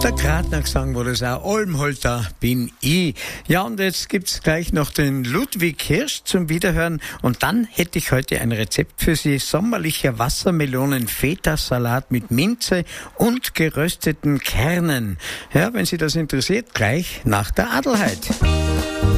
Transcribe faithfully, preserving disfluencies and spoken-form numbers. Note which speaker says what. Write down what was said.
Speaker 1: Der Gradner gesang wurde es auch, Olmholter bin ich. Ja, und jetzt gibt's gleich noch den Ludwig Hirsch zum Wiederhören. Und dann hätte ich heute ein Rezept für Sie. Sommerlicher Wassermelonen-Feta-Salat mit Minze und gerösteten Kernen. Ja, wenn Sie das interessiert, gleich nach der Adelheid.